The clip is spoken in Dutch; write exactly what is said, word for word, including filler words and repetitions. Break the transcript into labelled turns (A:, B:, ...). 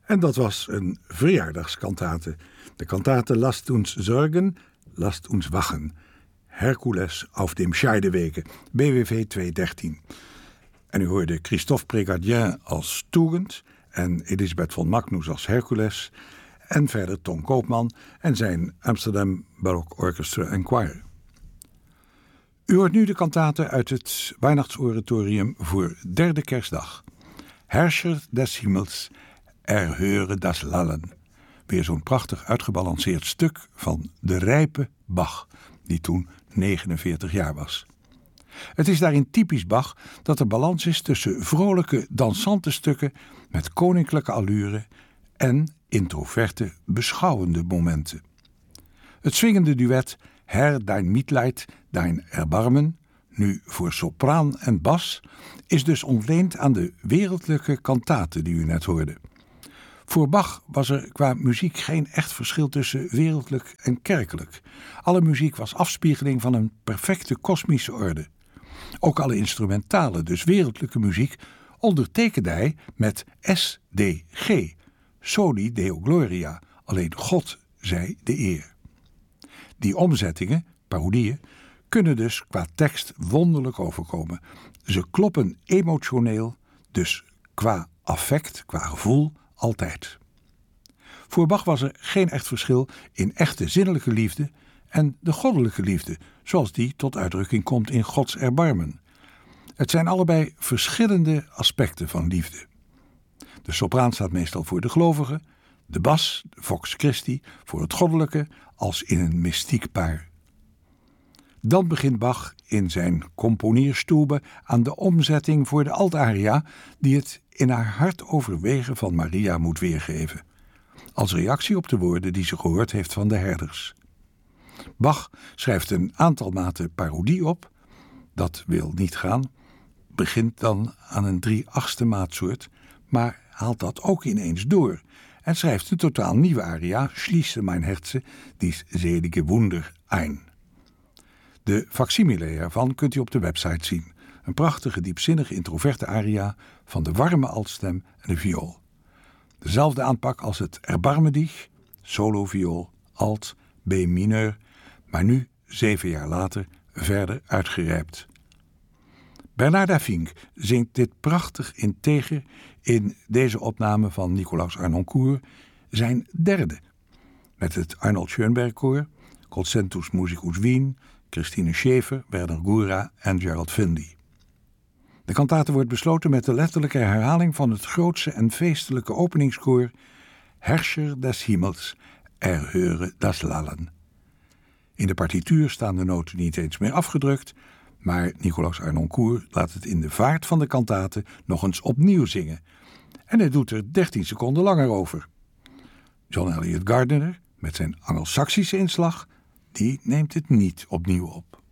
A: En dat was een verjaardagskantate. De kantate Lasst uns zorgen, lasst uns wachen. Hercules auf dem Scheidewege, B W V tweehonderddertien. En u hoorde Christophe Prégardien als Tugend en Elisabeth von Magnus als Hercules. En verder Ton Koopman en zijn Amsterdam Baroque Orchestra and Choir. U hoort nu de kantate uit het Weihnachtsoratorium voor derde kerstdag. Herrscher des Himmels, erhöre das Lallen. Weer zo'n prachtig uitgebalanceerd stuk van de rijpe Bach, die toen negenenveertig jaar was. Het is daarin typisch Bach dat er balans is tussen vrolijke, dansante stukken met koninklijke allure en introverte, beschouwende momenten. Het swingende duet Herr, dein Mitleid, dein Erbarmen, nu voor sopraan en bas, is dus ontleend aan de wereldlijke kantate die u net hoorde. Voor Bach was er qua muziek geen echt verschil tussen wereldlijk en kerkelijk. Alle muziek was afspiegeling van een perfecte kosmische orde. Ook alle instrumentale, dus wereldlijke muziek, ondertekende hij met S D G, Soli Deo Gloria, alleen God zij de eer. Die omzettingen, parodieën, kunnen dus qua tekst wonderlijk overkomen. Ze kloppen emotioneel, dus qua affect, qua gevoel, altijd. Voor Bach was er geen echt verschil in echte zinnelijke liefde en de goddelijke liefde, zoals die tot uitdrukking komt in Gods erbarmen. Het zijn allebei verschillende aspecten van liefde. De sopraan staat meestal voor de gelovige, de bas, de vox Christi, voor het goddelijke, als in een mystiek paar. Dan begint Bach in zijn componeerstube aan de omzetting voor de altaria, die het in haar hart overwegen van Maria moet weergeven, als reactie op de woorden die ze gehoord heeft van de herders. Bach schrijft een aantal maten parodie op, dat wil niet gaan, begint dan aan een drie-achtste maatsoort, maar haalt dat ook ineens door en schrijft een totaal nieuwe aria, Schließe mein Herze, dies selige Wunder ein. De facsimile ervan kunt u op de website zien. Een prachtige, diepzinnige, introverte aria van de warme altstem en de viool. Dezelfde aanpak als het Erbarme dich, solo viool, alt, B mineur, maar nu, zeven jaar later, verder uitgerijpt. Bernarda Fink zingt dit prachtig integer in deze opname van Nicolaus Arnoncourt, zijn derde, met het Arnold Schoenberg Koor, Concentus Musicus Wien, Christine Schäfer, Werner Gura en Gerald Finley. De kantate wordt besloten met de letterlijke herhaling van het grootse en feestelijke openingskoor Herrscher des Himmels, erhöre das Lallen. In de partituur staan de noten niet eens meer afgedrukt, maar Nicolaus Arnoncourt laat het in de vaart van de kantate nog eens opnieuw zingen. En hij doet er dertien seconden langer over. John Eliot Gardiner, met zijn Angelsaksische inslag, die neemt het niet opnieuw op.